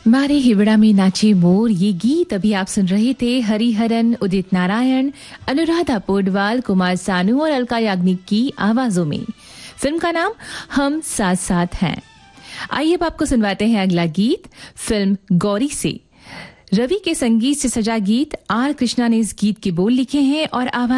मारे हिवड़ा में नाचे मोर, ये गीत अभी आप सुन रहे थे हरिहरन, उदित नारायण, अनुराधा पोडवाल, कुमार सानू और अलका याग्निक की आवाजों में। फिल्म का नाम हम साथ साथ हैं। आइए अब आपको सुनवाते हैं अगला गीत फिल्म गौरी से। रवि के संगीत से सजा गीत, आर कृष्णा ने इस गीत के बोल लिखे हैं और आवाज